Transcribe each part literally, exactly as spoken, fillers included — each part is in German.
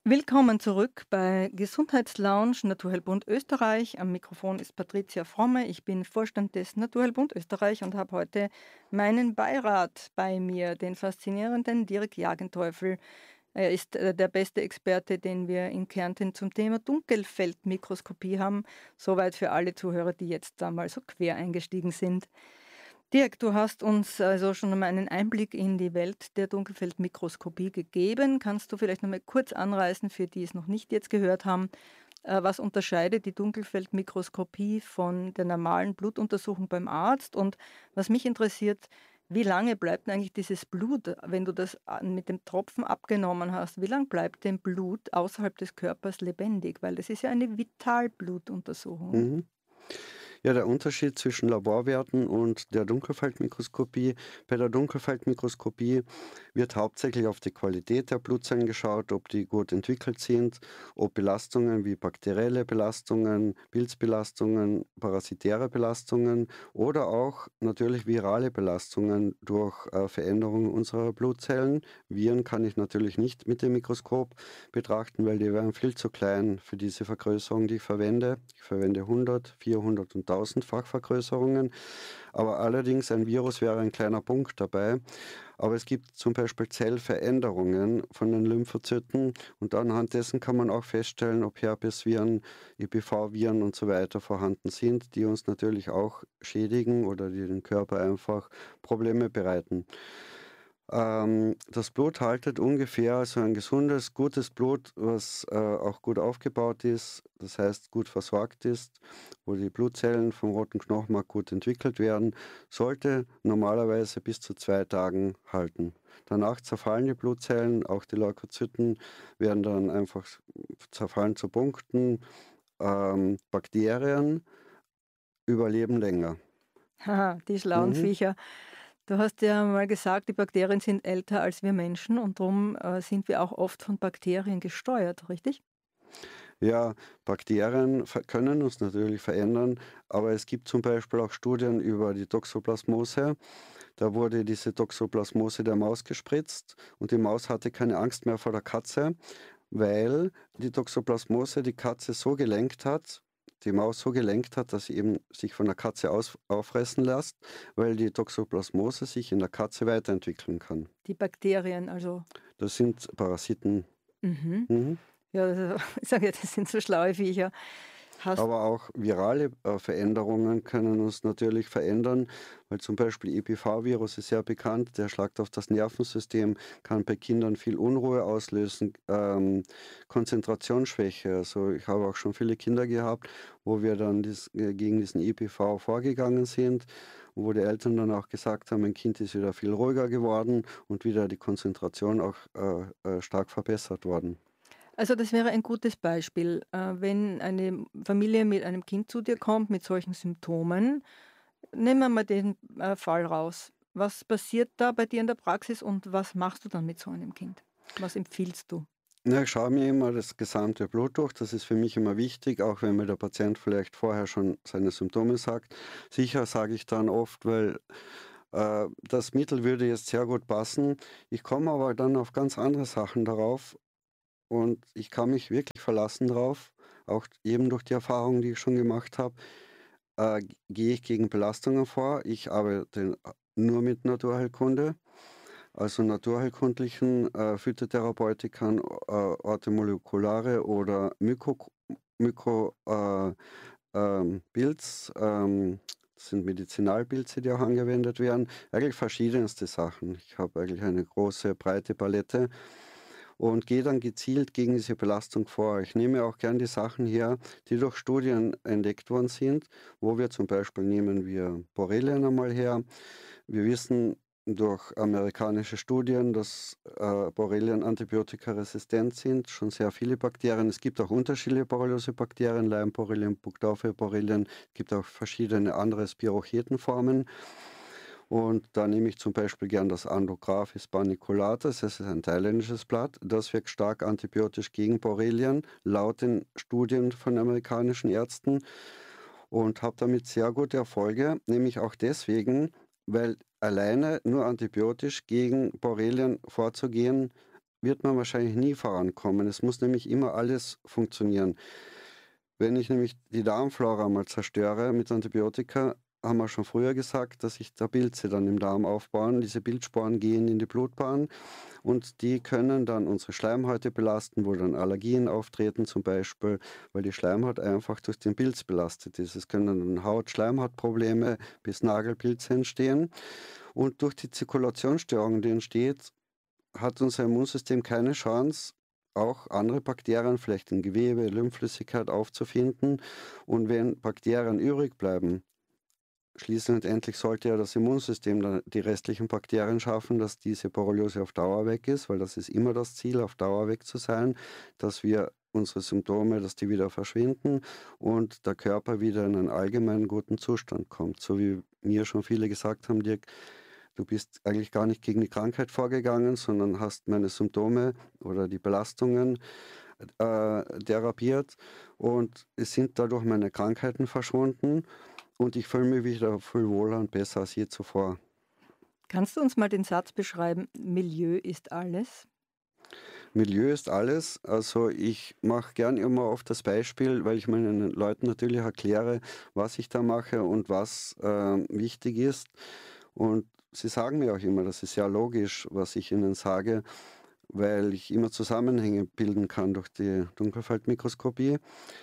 Willkommen zurück bei Gesundheitslounge Naturheilbund Österreich. Am Mikrofon ist Patricia Fromme. Ich bin Vorstand des Naturheilbund Österreich und habe heute meinen Beirat bei mir, den faszinierenden Dirk Jagenteufel. Er ist äh, der beste Experte, den wir in Kärnten zum Thema Dunkelfeldmikroskopie haben. Soweit für alle Zuhörer, die jetzt da mal so quer eingestiegen sind. Dirk, du hast uns also schon einmal einen Einblick in die Welt der Dunkelfeldmikroskopie gegeben. Kannst du vielleicht noch mal kurz anreißen, für die es noch nicht jetzt gehört haben, äh, was unterscheidet die Dunkelfeldmikroskopie von der normalen Blutuntersuchung beim Arzt? Und was mich interessiert, wie lange bleibt denn eigentlich dieses Blut, wenn du das a- mit dem Tropfen abgenommen hast, wie lange bleibt denn Blut außerhalb des Körpers lebendig? Weil das ist ja eine Vitalblutuntersuchung. Mhm. Ja, der Unterschied zwischen Laborwerten und der Dunkelfeldmikroskopie. Bei der Dunkelfeldmikroskopie wird hauptsächlich auf die Qualität der Blutzellen geschaut, ob die gut entwickelt sind, ob Belastungen wie bakterielle Belastungen, Pilzbelastungen, parasitäre Belastungen oder auch natürlich virale Belastungen durch äh, Veränderungen unserer Blutzellen. Viren kann ich natürlich nicht mit dem Mikroskop betrachten, weil die wären viel zu klein für diese Vergrößerung, die ich verwende. Ich verwende hundert, vierhundert und tausendfach Vergrößerungen, aber allerdings ein Virus wäre ein kleiner Punkt dabei. Aber es gibt zum Beispiel Zellveränderungen von den Lymphozyten und anhand dessen kann man auch feststellen, ob Herpesviren, E P V-Viren und so weiter vorhanden sind, die uns natürlich auch schädigen oder die den Körper einfach Probleme bereiten. Ähm, das Blut haltet ungefähr, also ein gesundes, gutes Blut, was äh, auch gut aufgebaut ist, das heißt gut versorgt ist, wo die Blutzellen vom roten Knochenmark gut entwickelt werden, sollte normalerweise bis zu zwei Tagen halten. Danach zerfallen die Blutzellen, auch die Leukozyten werden dann einfach zerfallen zu Punkten. Ähm, Bakterien überleben länger. Haha, die schlauen Mhm. Viecher. Du hast ja mal gesagt, die Bakterien sind älter als wir Menschen und darum äh, sind wir auch oft von Bakterien gesteuert, richtig? Ja, Bakterien ver können uns natürlich verändern, aber es gibt zum Beispiel auch Studien über die Toxoplasmose. Da wurde diese Toxoplasmose der Maus gespritzt und die Maus hatte keine Angst mehr vor der Katze, weil die Toxoplasmose die Katze so gelenkt hat, die Maus so gelenkt hat, dass sie eben sich von der Katze aus auffressen lässt, weil die Toxoplasmose sich in der Katze weiterentwickeln kann. Die Bakterien, also. Das sind Parasiten. Mhm. Mhm. Ja, also, ich sage ja, das sind so schlaue Viecher. Hast, Aber auch virale äh, Veränderungen können uns natürlich verändern, weil zum Beispiel E P V-Virus ist sehr bekannt, der schlagt auf das Nervensystem, kann bei Kindern viel Unruhe auslösen, ähm, Konzentrationsschwäche. Also ich habe auch schon viele Kinder gehabt, wo wir dann dies, äh, gegen diesen E P V vorgegangen sind, wo die Eltern dann auch gesagt haben, mein Kind ist wieder viel ruhiger geworden und wieder die Konzentration auch äh, äh, stark verbessert worden. also das wäre ein gutes Beispiel, äh, wenn eine Familie mit einem Kind zu dir kommt mit solchen Symptomen. Nehmen wir mal den äh, Fall raus. Was passiert da bei dir in der Praxis und was machst du dann mit so einem Kind? Was empfiehlst du? Ja, ich schaue mir immer das gesamte Blut durch. Das ist für mich immer wichtig, auch wenn mir der Patient vielleicht vorher schon seine Symptome sagt. Sicher sage ich dann oft, weil äh, das Mittel würde jetzt sehr gut passen. Ich komme aber dann auf ganz andere Sachen darauf und ich kann mich wirklich verlassen drauf, auch eben durch die Erfahrungen, die ich schon gemacht habe. Äh, gehe ich gegen Belastungen vor. Ich arbeite nur mit Naturheilkunde. Also naturheilkundlichen äh, Phytotherapeutikern, äh, orthomolekulare oder Myko, Myko äh, ähm, Pilz, ähm, das sind Medizinalpilze, die auch angewendet werden. Eigentlich verschiedenste Sachen. Ich habe eigentlich eine große, breite Palette und gehe dann gezielt gegen diese Belastung vor. Ich nehme auch gern die Sachen her, die durch Studien entdeckt worden sind, wo wir zum Beispiel nehmen wir Borrelien einmal her. Wir wissen durch amerikanische Studien, dass äh, Borrelien antibiotikaresistent sind, schon sehr viele Bakterien. Es gibt auch unterschiedliche Borreliose-Bakterien, Lyme-Borrelien, Burgdorferi-Borrelien, es gibt auch verschiedene andere Spirochetenformen. Und da nehme ich zum Beispiel gern das Andrographis paniculatus, das ist ein thailändisches Blatt. Das wirkt stark antibiotisch gegen Borrelien, laut den Studien von amerikanischen Ärzten und habe damit sehr gute Erfolge, nämlich auch deswegen, weil alleine nur antibiotisch gegen Borrelien vorzugehen wird man wahrscheinlich nie vorankommen. Es muss nämlich immer alles funktionieren. Wenn ich nämlich die Darmflora mal zerstöre mit Antibiotika, haben wir schon früher gesagt, dass sich da Pilze dann im Darm aufbauen. Diese Pilzsporen gehen in die Blutbahn und die können dann unsere Schleimhäute belasten, wo dann Allergien auftreten zum Beispiel, weil die Schleimhaut einfach durch den Pilz belastet ist. Es können dann Haut-Schleimhautprobleme bis Nagelpilze entstehen. Und durch die Zirkulationsstörung, die entsteht, hat unser Immunsystem keine Chance, auch andere Bakterien, vielleicht in Gewebe, Lymphflüssigkeit aufzufinden. Und wenn Bakterien übrig bleiben, schließlich und endlich sollte ja das Immunsystem dann die restlichen Bakterien schaffen, dass diese Borreliose auf Dauer weg ist, weil das ist immer das Ziel, auf Dauer weg zu sein, dass wir unsere Symptome, dass die wieder verschwinden und der Körper wieder in einen allgemeinen guten Zustand kommt. So wie mir schon viele gesagt haben, Dirk, du bist eigentlich gar nicht gegen die Krankheit vorgegangen, sondern hast meine Symptome oder die Belastungen äh, therapiert und es sind dadurch meine Krankheiten verschwunden und ich fühle mich wieder viel wohler und besser als je zuvor. Kannst du uns mal den Satz beschreiben, Milieu ist alles? Milieu ist alles. Also ich mache gern immer oft das Beispiel, weil ich meinen Leuten natürlich erkläre, was ich da mache und was äh, wichtig ist. Und sie sagen mir auch immer, das ist ja logisch, was ich ihnen sage, weil ich immer Zusammenhänge bilden kann durch die Dunkelfeldmikroskopie.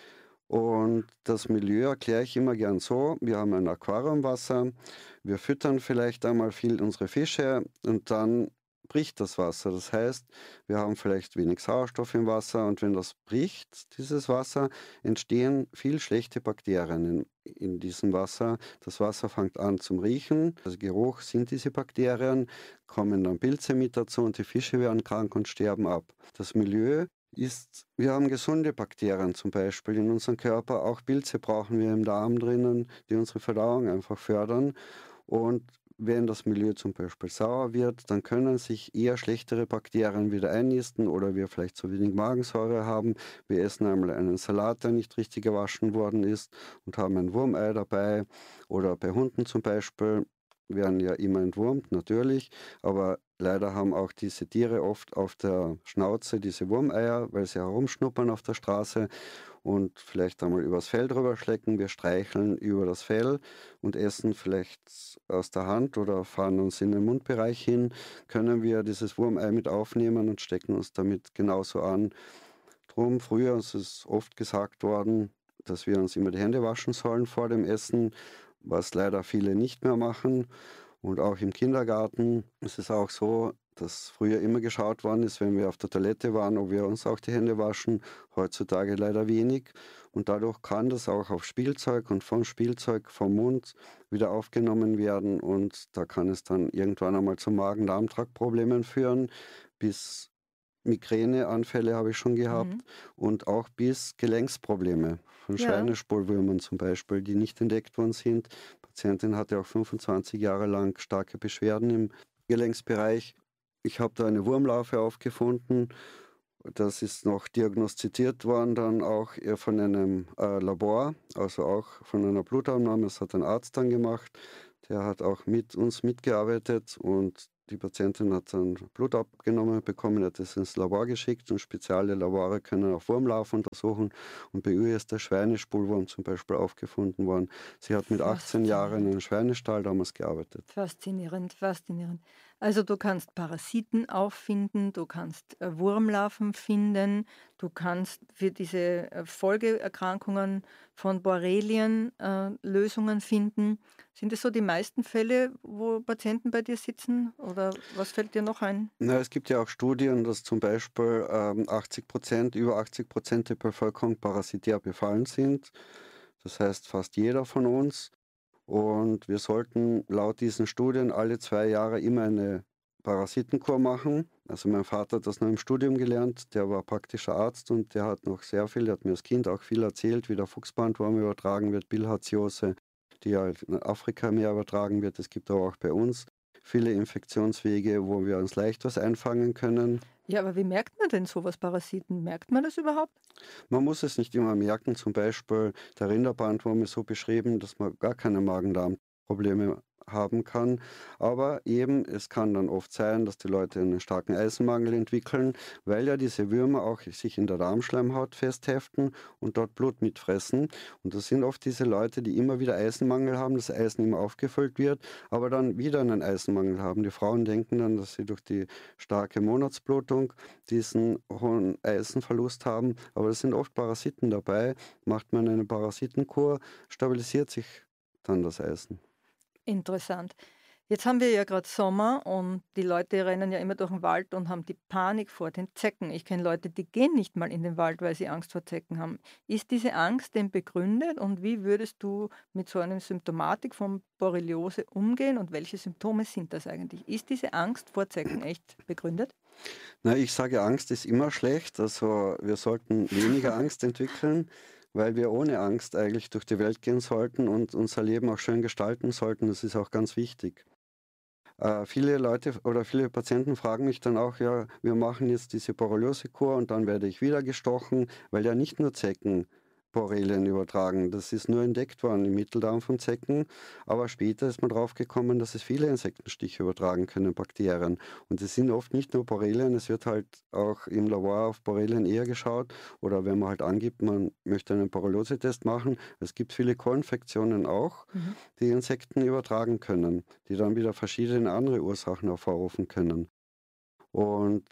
Und das Milieu erkläre ich immer gern so, wir haben ein Aquariumwasser, wir füttern vielleicht einmal viel unsere Fische und dann bricht das Wasser. Das heißt, wir haben vielleicht wenig Sauerstoff im Wasser und wenn das bricht, dieses Wasser, entstehen viel schlechte Bakterien in, in diesem Wasser. Das Wasser fängt an zum Riechen, also Geruch sind diese Bakterien, kommen dann Pilze mit dazu und die Fische werden krank und sterben ab. Das Milieu ist, wir haben gesunde Bakterien zum Beispiel in unserem Körper, auch Pilze brauchen wir im Darm drinnen, die unsere Verdauung einfach fördern. Und wenn das Milieu zum Beispiel sauer wird, dann können sich eher schlechtere Bakterien wieder einnisten oder wir vielleicht zu wenig Magensäure haben. Wir essen einmal einen Salat, der nicht richtig gewaschen worden ist und haben ein Wurmei dabei. Oder bei Hunden zum Beispiel werden ja immer entwurmt, natürlich, aber leider haben auch diese Tiere oft auf der Schnauze diese Wurmeier, weil sie herumschnuppern auf der Straße und vielleicht einmal übers Fell drüber schlecken. Wir streicheln über das Fell und essen vielleicht aus der Hand oder fahren uns in den Mundbereich hin, können wir dieses Wurmei mit aufnehmen und stecken uns damit genauso an. Drum, früher ist es oft gesagt worden, dass wir uns immer die Hände waschen sollen vor dem Essen, was leider viele nicht mehr machen. Und auch im Kindergarten ist es auch so, dass früher immer geschaut worden ist, wenn wir auf der Toilette waren, ob wir uns auch die Hände waschen. Heutzutage leider wenig. Und dadurch kann das auch auf Spielzeug und vom Spielzeug, vom Mund wieder aufgenommen werden. Und da kann es dann irgendwann einmal zu Magen-Darm-Trakt-Problemen führen, bis Migräneanfälle habe ich schon gehabt Mhm. und auch bis Gelenksprobleme von Ja, Schweinespulwürmern zum Beispiel, die nicht entdeckt worden sind. Die Patientin hatte auch fünfundzwanzig Jahre lang starke Beschwerden im Gelenksbereich. Ich habe da eine Wurmlarve aufgefunden. Das ist noch diagnostiziert worden, dann auch eher von einem äh, Labor, also auch von einer Blutabnahme. Das hat ein Arzt dann gemacht. Der hat auch mit uns mitgearbeitet und die Patientin hat dann Blut abgenommen bekommen, hat es ins Labor geschickt und spezielle Labore können auch Wurmlarven untersuchen. Und bei ihr ist der Schweinespulwurm zum Beispiel aufgefunden worden. Sie hat mit achtzehn Jahren in faszinierend. einem Schweinestall damals gearbeitet. Faszinierend, faszinierend. Also du kannst Parasiten auffinden, du kannst äh, Wurmlarven finden, du kannst für diese äh, Folgeerkrankungen von Borrelien äh, Lösungen finden. Sind es so die meisten Fälle, wo Patienten bei dir sitzen? Oder was fällt dir noch ein? Na, es gibt ja auch Studien, dass zum Beispiel ähm, achtzig Prozent, über achtzig Prozent der Bevölkerung parasitär befallen sind. Das heißt fast jeder von uns. Und wir sollten laut diesen Studien alle zwei Jahre immer eine Parasitenkur machen. Also mein Vater hat das noch im Studium gelernt, der war praktischer Arzt und der hat noch sehr viel, der hat mir als Kind auch viel erzählt, wie der Fuchsbandwurm übertragen wird, Bilharziose, die halt in Afrika mehr übertragen wird. Es gibt aber auch bei uns viele Infektionswege, wo wir uns leicht was einfangen können. Ja, aber wie merkt man denn sowas, Parasiten? Merkt man das überhaupt? Man muss es nicht immer merken, zum Beispiel der Rinderbandwurm ist so beschrieben, dass man gar keine Magen-Darm-Probleme haben kann. Aber eben, es kann dann oft sein, dass die Leute einen starken Eisenmangel entwickeln, weil ja diese Würmer auch sich in der Darmschleimhaut festheften und dort Blut mitfressen. Und das sind oft diese Leute, die immer wieder Eisenmangel haben, das Eisen immer aufgefüllt wird, aber dann wieder einen Eisenmangel haben. Die Frauen denken dann, dass sie durch die starke Monatsblutung diesen hohen Eisenverlust haben, aber es sind oft Parasiten dabei. Macht man eine Parasitenkur, stabilisiert sich dann das Eisen. Interessant. Jetzt haben wir ja gerade Sommer und die Leute rennen ja immer durch den Wald und haben die Panik vor den Zecken. Ich kenne Leute, die gehen nicht mal in den Wald, weil sie Angst vor Zecken haben. Ist diese Angst denn begründet und wie würdest du mit so einer Symptomatik von Borreliose umgehen und welche Symptome sind das eigentlich? Ist diese Angst vor Zecken echt begründet? Na, ich sage, Angst ist immer schlecht. Also wir sollten weniger Angst entwickeln, weil wir ohne Angst eigentlich durch die Welt gehen sollten und unser Leben auch schön gestalten sollten. Das ist auch ganz wichtig. Äh, viele Leute oder viele Patienten fragen mich dann auch, ja, wir machen jetzt diese Borreliosekur und dann werde ich wieder gestochen, weil ja nicht nur Zecken Borrelien übertragen. Das ist nur entdeckt worden im Mitteldarm von Zecken, aber später ist man drauf gekommen, dass es viele Insektenstiche übertragen können, Bakterien. Und es sind oft nicht nur Borrelien, es wird halt auch im Labor auf Borrelien eher geschaut oder wenn man halt angibt, man möchte einen Borreliose-Test machen. Es gibt viele Koinfektionen auch, Mhm. die Insekten übertragen können, die dann wieder verschiedene andere Ursachen hervorrufen können. Und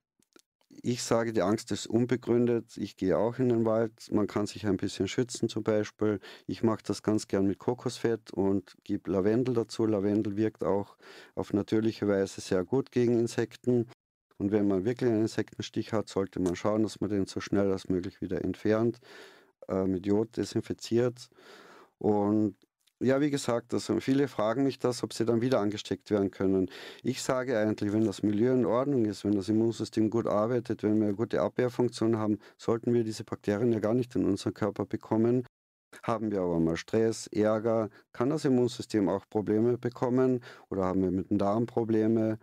ich sage, die Angst ist unbegründet. Ich gehe auch in den Wald. Man kann sich ein bisschen schützen zum Beispiel. Ich mache das ganz gern mit Kokosfett und gebe Lavendel dazu. Lavendel wirkt auch auf natürliche Weise sehr gut gegen Insekten. Und wenn man wirklich einen Insektenstich hat, sollte man schauen, dass man den so schnell als möglich wieder entfernt, äh, mit Jod desinfiziert. Und ja, wie gesagt, also viele fragen mich das, ob sie dann wieder angesteckt werden können. Ich sage eigentlich, wenn das Milieu in Ordnung ist, wenn das Immunsystem gut arbeitet, wenn wir eine gute Abwehrfunktion haben, sollten wir diese Bakterien ja gar nicht in unseren Körper bekommen. Haben wir aber mal Stress, Ärger, kann das Immunsystem auch Probleme bekommen oder haben wir mit dem Darm Probleme,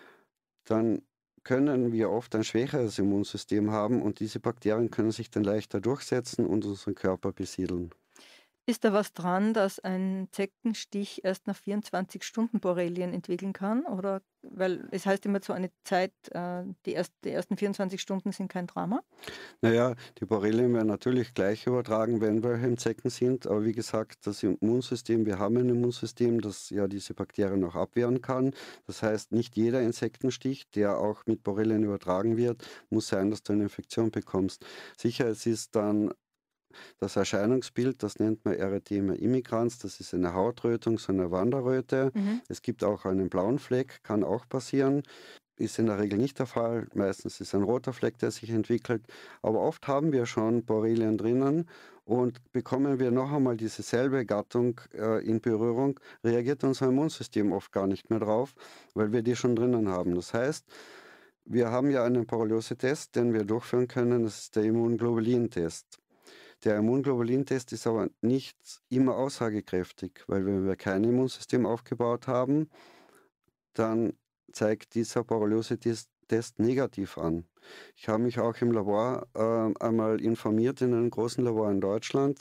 dann können wir oft ein schwächeres Immunsystem haben und diese Bakterien können sich dann leichter durchsetzen und unseren Körper besiedeln. Ist da was dran, dass ein Zeckenstich erst nach vierundzwanzig Stunden Borrelien entwickeln kann? Oder weil es heißt immer so eine Zeit, äh, die, erst, die ersten vierundzwanzig Stunden sind kein Drama. Naja, die Borrelien werden natürlich gleich übertragen, wenn welche im Zecken sind. Aber wie gesagt, das Immunsystem, wir haben ein Immunsystem, das ja diese Bakterien auch abwehren kann. Das heißt, nicht jeder Insektenstich, der auch mit Borrelien übertragen wird, muss sein, dass du eine Infektion bekommst. Sicher, es ist dann das Erscheinungsbild, das nennt man Erythema immigrans, das ist eine Hautrötung, so eine Wanderröte. Mhm. Es gibt auch einen blauen Fleck, kann auch passieren. Ist in der Regel nicht der Fall. Meistens ist ein roter Fleck, der sich entwickelt. Aber oft haben wir schon Borrelien drinnen und bekommen wir noch einmal diese selbe Gattung äh, in Berührung, reagiert unser Immunsystem oft gar nicht mehr drauf, weil wir die schon drinnen haben. Das heißt, wir haben ja einen Borreliose-Test, den wir durchführen können. Das ist der Immunglobulin-Test. Der Immunglobulin-Test ist aber nicht immer aussagekräftig, weil wenn wir kein Immunsystem aufgebaut haben, dann zeigt dieser Borreliose-Test Test negativ an. Ich habe mich auch im Labor äh, einmal informiert, in einem großen Labor in Deutschland,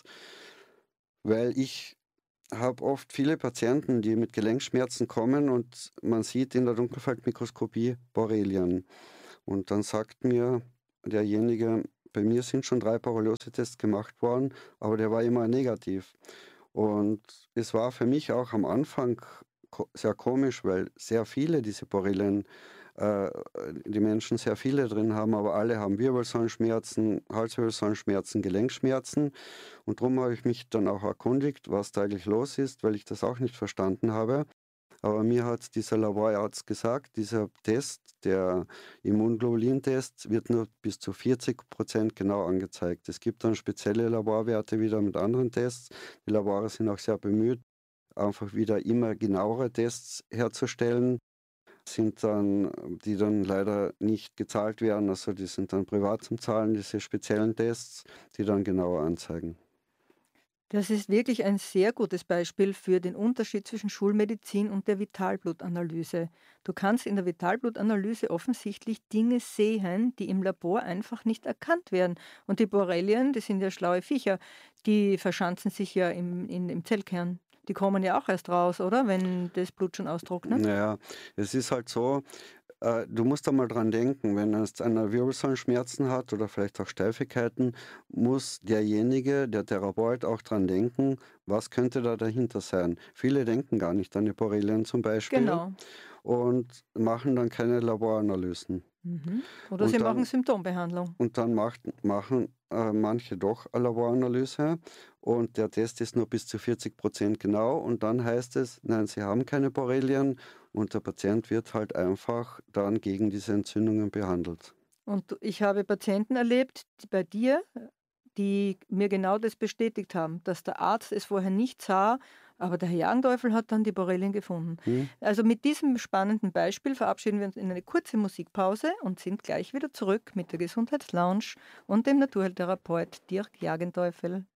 weil ich habe oft viele Patienten, die mit Gelenkschmerzen kommen und man sieht in der Dunkelfeldmikroskopie Borrelien. Und dann sagt mir derjenige, bei mir sind schon drei Borreliose-Tests gemacht worden, aber der war immer negativ. Und es war für mich auch am Anfang ko sehr komisch, weil sehr viele diese Borrelien äh, die Menschen sehr viele drin haben, aber alle haben Wirbelsäulenschmerzen, Halswirbelsäulenschmerzen, Gelenkschmerzen. Und darum habe ich mich dann auch erkundigt, was da eigentlich los ist, weil ich das auch nicht verstanden habe. Aber mir hat dieser Laborarzt gesagt, dieser Test, der Immunglobulin-Test, wird nur bis zu vierzig Prozent genau angezeigt. Es gibt dann spezielle Laborwerte wieder mit anderen Tests. Die Labore sind auch sehr bemüht, einfach wieder immer genauere Tests herzustellen. Sind dann, die dann leider nicht gezahlt werden, also die sind dann privat zum Zahlen, diese speziellen Tests, die dann genauer anzeigen. Das ist wirklich ein sehr gutes Beispiel für den Unterschied zwischen Schulmedizin und der Vitalblutanalyse. Du kannst in der Vitalblutanalyse offensichtlich Dinge sehen, die im Labor einfach nicht erkannt werden. Und die Borrelien, die sind ja schlaue Viecher, die verschanzen sich ja im, in, im Zellkern. die kommen ja auch erst raus, oder? Wenn das Blut schon austrocknet? Naja, es ist halt so, äh, du musst einmal dran denken, wenn jetzt einer Wirbelsäulenschmerzen hat oder vielleicht auch Steifigkeiten, muss derjenige, der Therapeut, auch dran denken, was könnte da dahinter sein. Viele denken gar nicht an die Borrelien zum Beispiel Genau. und machen dann keine Laboranalysen. Mhm. Oder sie Und machen dann Symptombehandlung. und dann macht machen, äh, manche doch eine Laboranalyse und der Test ist nur bis zu vierzig Prozent genau und dann heißt es: „Nein, Sie haben keine Borrelien“, und der Patient wird halt einfach dann gegen diese Entzündungen behandelt. Und du ich habe Patienten erlebt, die bei dir, äh, die mir genau das bestätigt haben, dass der Arzt es vorher nicht sah, aber der Herr Jagenteufel hat dann die Borrelien gefunden. Mhm. Also mit diesem spannenden Beispiel verabschieden wir uns in eine kurze Musikpause und sind gleich wieder zurück mit der Gesundheitslounge und dem Naturheiltherapeut Dirk Jagenteufel.